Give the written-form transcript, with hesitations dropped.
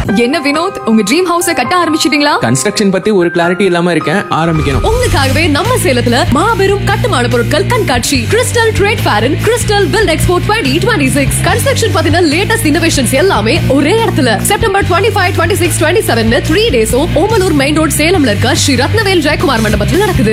என்ன வினோத், உங்க ட்ரீம் ஹவுஸ கட்ட ஆரம்பிச்சிட்டீங்களா? கன்ஸ்ட்ரக்ஷன் பத்தி ஒரு கிளாரிட்டி இல்லாம இருக்கேன், ஆரம்பிக்கணும். உங்களுக்காகவே நம்ம சேலத்துல மாபெரும் கட்டுமான பொருட்கள் கண்காட்சி கிறிஸ்டல் ட்ரேட் ஃபேர் இன் கிறிஸ்டல் பில்ட் எக்ஸ்போ 2026. கன்ஸ்ட்ரக்ஷன் பத்தின லேட்டஸ்ட் இன்னோவேஷன்ஸ் எல்லாமே ஒரே இடத்துல. செப்டம்பர் 25, 26, 27 3 டேஸும் ஓமலூர் மெயின் ரோட் சேலம்ல இருக்க ஸ்ரீ ரத்னவேல் ஜெயக்குமார் மண்டபத்தில் நடக்குது.